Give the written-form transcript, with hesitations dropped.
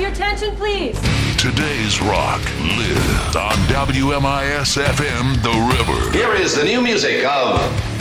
your attention, please. Today's rock lives on WMIS FM The River. Here is the new music of